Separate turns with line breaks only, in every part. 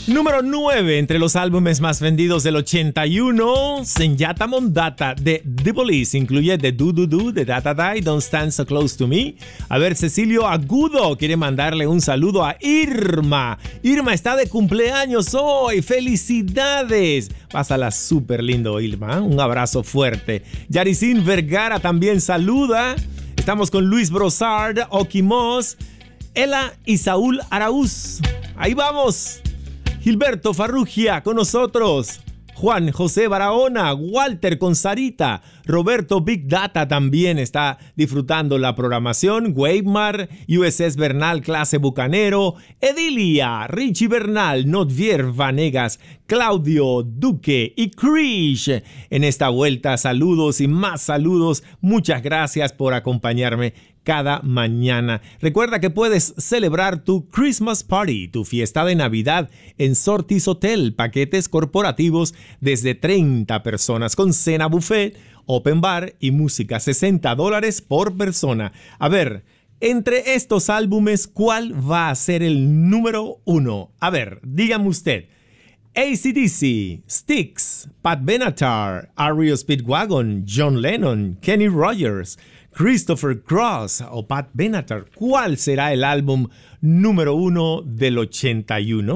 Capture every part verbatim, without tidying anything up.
Número nueve entre los álbumes más vendidos del ochenta y uno, Senyata Mondata de The Police, incluye The Do Do Do, The Da Da Da y Don't Stand So Close To Me. A ver, Cecilio Agudo quiere mandarle un saludo a Irma. Irma está de cumpleaños hoy, ¡felicidades! Pásala súper lindo, Irma, un abrazo fuerte. Yaricín Vergara también saluda. Estamos con Luis Brosard, Okimos, Ela y Saúl Araúz. Ahí vamos. Gilberto Farrugia con nosotros, Juan José Barahona, Walter con Sarita, Roberto Big Data también está disfrutando la programación, Weimar, U S S Bernal clase Bucanero, Edilia, Richie Bernal, Notvier Vanegas, Claudio Duque y Krish. En esta vuelta, saludos y más saludos. Muchas gracias por acompañarme cada mañana. Recuerda que puedes celebrar tu Christmas Party, tu fiesta de Navidad en Sortis Hotel, paquetes corporativos desde treinta personas con cena buffet, open bar y música, sesenta dólares por persona. A ver, entre estos álbumes, ¿cuál va a ser el número uno? A ver, dígame usted. A C D C, Styx, Pat Benatar, R E O Speedwagon, John Lennon, Kenny Rogers, Christopher Cross o Pat Benatar. ¿Cuál será el álbum número uno del ochenta y uno?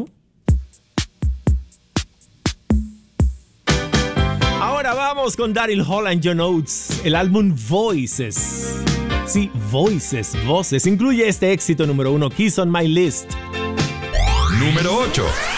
Ahora vamos con Daryl Hall and John Oates, el álbum Voices. Sí, Voices, voces. Incluye este éxito número uno, Kiss on My List.
Número ocho.